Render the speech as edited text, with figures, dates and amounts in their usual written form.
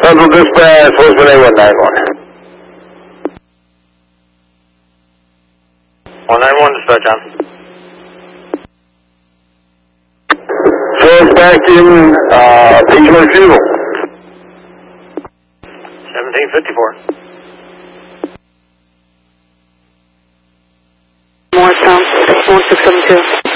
Central Dispatch, 418-191. 191, dispatch on. Source back in, page refusal. 1754. Morristown, 1672.